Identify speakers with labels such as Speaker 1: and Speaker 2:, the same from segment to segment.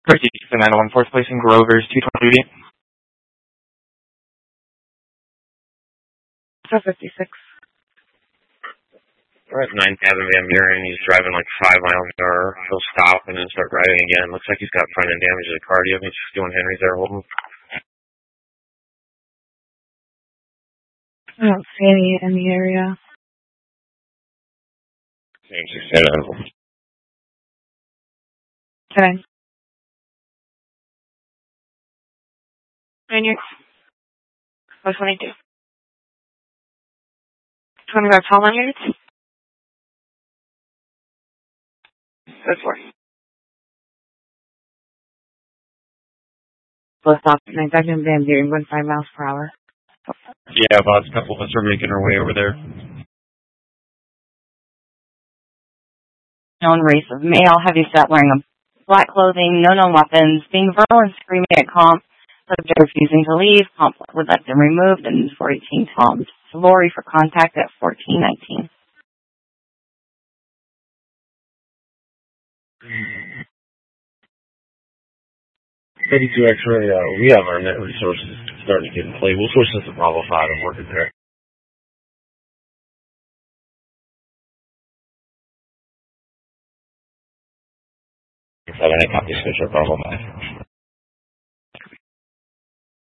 Speaker 1: Ricky, the 901 fourth place in Grover's 220 duty.
Speaker 2: 56.
Speaker 3: We're at 9th Avenue Van Buren. He's driving like 5 miles an hour. He'll stop and then start driving again. Looks like he's got front end damage to the car. Do you have any 61 Henrys there holding?
Speaker 2: I don't see any in the area.
Speaker 3: Same 69.
Speaker 2: Okay.
Speaker 4: Vineyard. 422.
Speaker 2: 25 tall lanyards.
Speaker 4: That's 4.
Speaker 2: We'll stop at 9th Avenue Van Buren, going 5 miles per hour.
Speaker 3: Yeah, about a couple of us are making our way over there.
Speaker 5: Known race of male, heavy set, wearing a black clothing, no known weapons, being verbal and screaming at comp, subject refusing to leave, comp would let them removed, and 418 Tom Lori for contact at 1419.
Speaker 3: X-ray, we have our net resources starting to get in play. We'll switch this to Bravo 5 and work it there. 7, I copy switch at Bravo 5.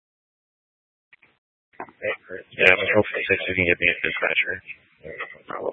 Speaker 3: Yeah, hopefully 6 you can get me a dispatcher. Bravo